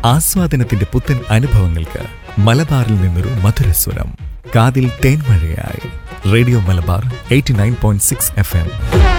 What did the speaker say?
ആസ്വാദനത്തിന്റെ പുത്തൻ അനുഭവങ്ങൾക്ക് മലബാറിൽ നിന്നൊരു മധുരസ്വരം. കാതിൽ തേൻമഴയായി റേഡിയോ മലബാർ 89.6 FM.